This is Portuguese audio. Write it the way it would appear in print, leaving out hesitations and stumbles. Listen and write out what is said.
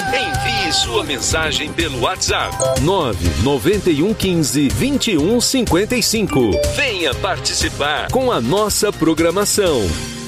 Envie sua mensagem pelo WhatsApp 99115 2155. Venha participar com a nossa programação.